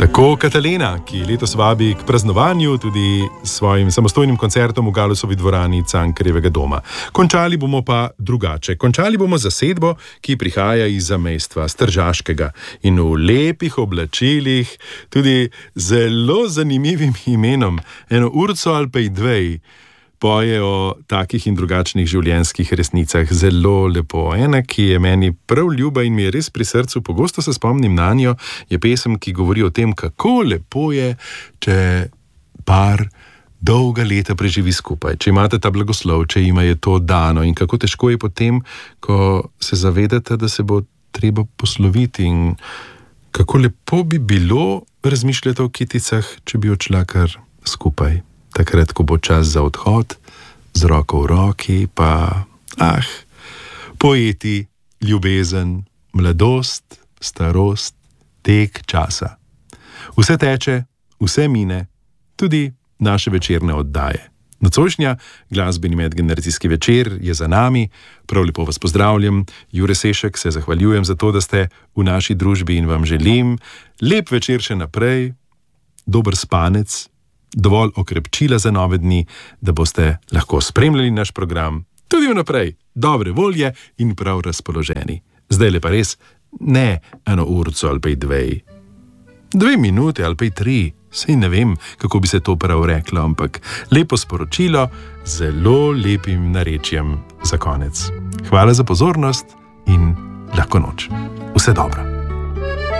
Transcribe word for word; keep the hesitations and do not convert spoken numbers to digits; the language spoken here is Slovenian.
Tako Katalena, ki letos vabi k praznovanju tudi s svojim samostojnim koncertom v Galusovi dvorani Cankarjevega doma. Končali bomo pa drugače. Končali bomo zasedbo, ki prihaja iz zamejstva, s Tržaškega in v lepih oblačilih, tudi zelo zanimivim imenom, eno Urco Alpejdvej, poje o takih in drugačnih življenjskih resnicah zelo lepo. Ena, ki je meni prav ljuba in mi je res pri srcu, pogosto se spomnim na njo, je pesem, ki govori o tem, kako lepo je, če par dolga leta preživi skupaj, če imate ta blagoslov, če jima je to dano in kako težko je potem, ko se zavedate, da se bo treba posloviti in kako lepo bi bilo razmišljati o kiticah, če bi odšla kar skupaj. Takrat, ko bo čas za odhod, z roko v roki, pa, ah, poeti, ljubezen, mladost, starost, tek časa. Vse teče, vse mine, tudi naše večerne oddaje. Nocojšnja glasbeni medgeneracijski večer je za nami, prav lepo vas pozdravljam, Jure Sešek, se zahvaljujem za to, da ste v naši družbi in vam želim lep večer še naprej, dober spanec, dovolj okrepčila za nove dni, da boste lahko spremljali naš program tudi vnaprej, dobre volje in prav razpoloženi. Zdaj le pa res ne eno urco ali pa dve, dve minute ali pa tri, sej ne vem, kako bi se to prav reklo, ampak lepo sporočilo z zelo lepim narečjem za konec. Hvala za pozornost in lahko noč. Vse dobro.